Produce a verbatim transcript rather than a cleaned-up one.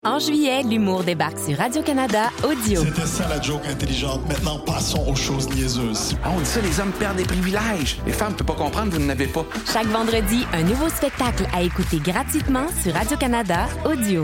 En juillet, l'humour débarque sur Radio-Canada Audio. C'était ça la joke intelligente. Maintenant, passons aux choses niaiseuses. Ah, on dit ça, les hommes perdent des privilèges. Les femmes ne peuvent pas comprendre, vous n'en avez pas. Chaque vendredi, un nouveau spectacle à écouter gratuitement sur Radio-Canada Audio.